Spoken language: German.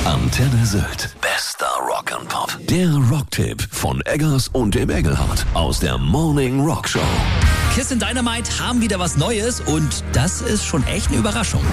Antenne Sylt. Bester Rock'n'Pop. Der Rocktipp von Eggers und dem Engelhardt aus der Morning Rock Show. Kiss and Dynamite haben wieder was Neues und das ist schon echt eine Überraschung.